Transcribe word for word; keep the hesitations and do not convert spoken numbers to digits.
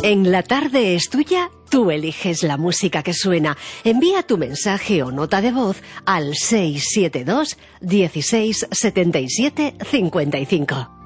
En La Tarde es Tuya, tú eliges la música que suena. Envía tu mensaje o nota de voz al seis siete dos, dieciséis, setenta y siete, cincuenta y cinco.